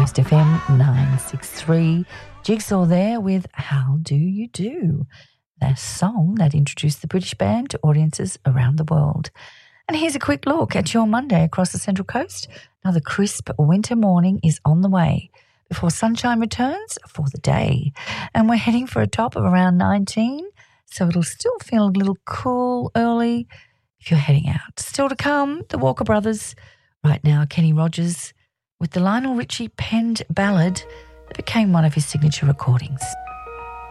Coast FM 963. Jigsaw there with How Do You Do? The song that introduced the British band to audiences around the world. And here's a quick look at your Monday across the Central Coast. Another crisp winter morning is on the way before sunshine returns for the day. And we're heading for a top of around 19, so it'll still feel a little cool early if you're heading out. Still to come, the Walker Brothers. Right now, Kenny Rogers with the Lionel Richie penned ballad that became one of his signature recordings.